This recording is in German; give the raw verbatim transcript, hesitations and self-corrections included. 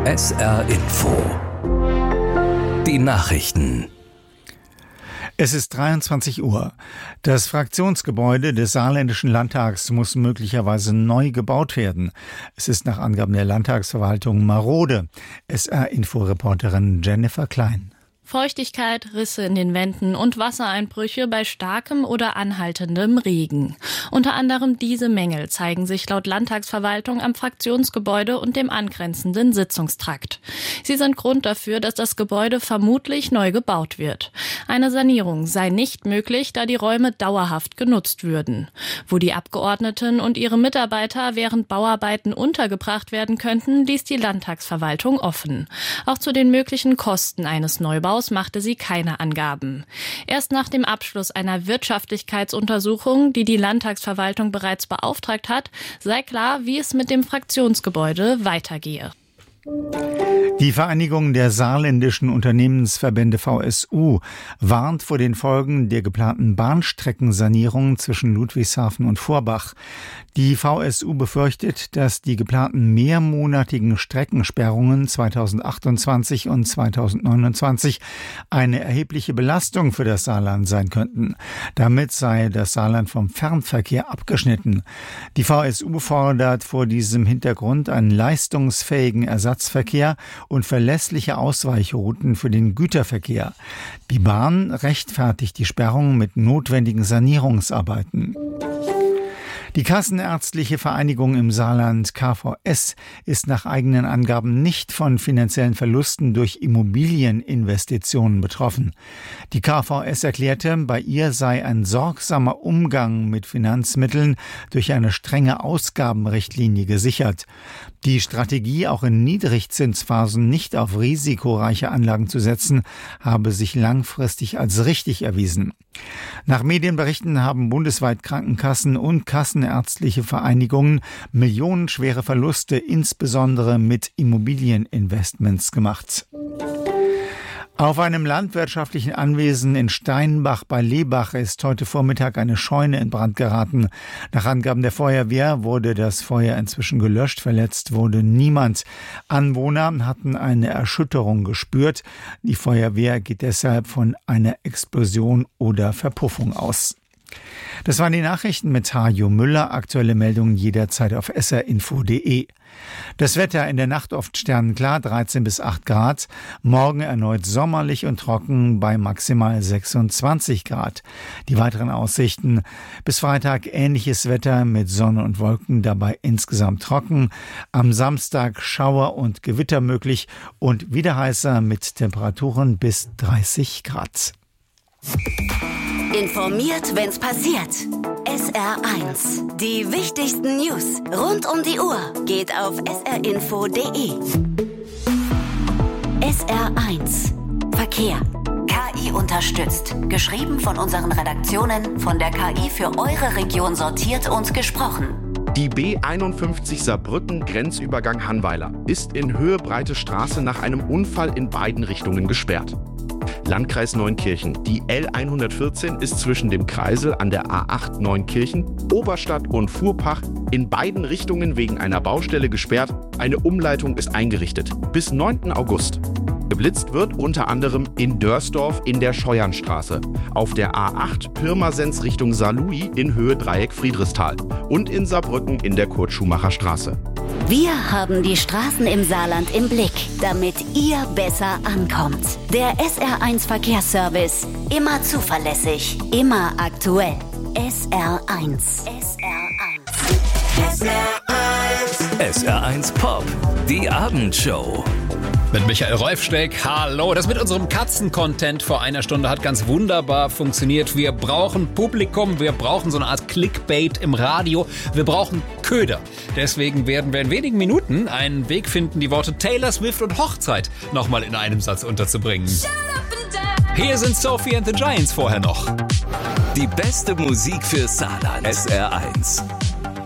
S R Info. Die Nachrichten. Es ist dreiundzwanzig Uhr. Das Fraktionsgebäude des Saarländischen Landtags muss möglicherweise neu gebaut werden. Es ist nach Angaben der Landtagsverwaltung marode. S R-Info-Reporterin Jennifer Klein. Feuchtigkeit, Risse in den Wänden und Wassereinbrüche bei starkem oder anhaltendem Regen. Unter anderem diese Mängel zeigen sich laut Landtagsverwaltung am Fraktionsgebäude und dem angrenzenden Sitzungstrakt. Sie sind Grund dafür, dass das Gebäude vermutlich neu gebaut wird. Eine Sanierung sei nicht möglich, da die Räume dauerhaft genutzt würden. Wo die Abgeordneten und ihre Mitarbeiter während Bauarbeiten untergebracht werden könnten, ließ die Landtagsverwaltung offen. Auch zu den möglichen Kosten eines Neubaus machte sie keine Angaben. Erst nach dem Abschluss einer Wirtschaftlichkeitsuntersuchung, die die Landtagsverwaltung bereits beauftragt hat, sei klar, wie es mit dem Fraktionsgebäude weitergehe. Die Vereinigung der saarländischen Unternehmensverbände V S U warnt vor den Folgen der geplanten Bahnstreckensanierung zwischen Ludwigshafen und Vorbach. Die V S U befürchtet, dass die geplanten mehrmonatigen Streckensperrungen zweitausendachtundzwanzig und zweitausendneunundzwanzig eine erhebliche Belastung für das Saarland sein könnten. Damit sei das Saarland vom Fernverkehr abgeschnitten. Die V S U fordert vor diesem Hintergrund einen leistungsfähigen Ersatzverkehr und verlässliche Ausweichrouten für den Güterverkehr. Die Bahn rechtfertigt die Sperrung mit notwendigen Sanierungsarbeiten. Die Kassenärztliche Vereinigung im Saarland K V S ist nach eigenen Angaben nicht von finanziellen Verlusten durch Immobilieninvestitionen betroffen. Die K V S erklärte, bei ihr sei ein sorgsamer Umgang mit Finanzmitteln durch eine strenge Ausgabenrichtlinie gesichert. Die Strategie, auch in Niedrigzinsphasen nicht auf risikoreiche Anlagen zu setzen, habe sich langfristig als richtig erwiesen. Nach Medienberichten haben bundesweit Krankenkassen und kassenärztliche Vereinigungen millionenschwere Verluste, insbesondere mit Immobilieninvestments gemacht. Auf einem landwirtschaftlichen Anwesen in Steinbach bei Lebach ist heute Vormittag eine Scheune in Brand geraten. Nach Angaben der Feuerwehr wurde das Feuer inzwischen gelöscht. Verletzt wurde niemand. Anwohner hatten eine Erschütterung gespürt. Die Feuerwehr geht deshalb von einer Explosion oder Verpuffung aus. Das waren die Nachrichten mit Hajo Müller. Aktuelle Meldungen jederzeit auf s r info punkt d e. Das Wetter in der Nacht oft sternenklar, dreizehn bis acht Grad. Morgen erneut sommerlich und trocken bei maximal sechsundzwanzig Grad. Die weiteren Aussichten: bis Freitag ähnliches Wetter mit Sonne und Wolken, dabei insgesamt trocken. Am Samstag Schauer und Gewitter möglich und wieder heißer mit Temperaturen bis dreißig Grad. Informiert, wenn's passiert. S R eins. Die wichtigsten News rund um die Uhr geht auf s r info punkt d e. S R eins. Verkehr. K I unterstützt. Geschrieben von unseren Redaktionen, von der K I für eure Region sortiert und gesprochen. Die B einundfünfzig Saarbrücken Grenzübergang Hannweiler ist in Höhe Breite Straße nach einem Unfall in beiden Richtungen gesperrt. Landkreis Neunkirchen. Die L hundertvierzehn ist zwischen dem Kreisel an der A acht Neunkirchen, Oberstadt und Fuhrpach in beiden Richtungen wegen einer Baustelle gesperrt. Eine Umleitung ist eingerichtet. Bis neunten August. Geblitzt wird unter anderem in Dörsdorf in der Scheuernstraße, auf der A acht Pirmasens Richtung Saarlouis in Höhe Dreieck Friedrichsthal und in Saarbrücken in der Kurt-Schumacher-Straße. Wir haben die Straßen im Saarland im Blick, damit ihr besser ankommt. Der S R eins Verkehrsservice. Immer zuverlässig, immer aktuell. S R eins. S R eins. S R eins. S R eins Pop. Die Abendshow. Mit Michael Rolfsteck, hallo. Das mit unserem Katzen-Content vor einer Stunde hat ganz wunderbar funktioniert. Wir brauchen Publikum, wir brauchen so eine Art Clickbait im Radio, wir brauchen Köder. Deswegen werden wir in wenigen Minuten einen Weg finden, die Worte Taylor Swift und Hochzeit nochmal in einem Satz unterzubringen. Hier sind Sophie and the Giants vorher noch. Die beste Musik für Saarland. S R eins.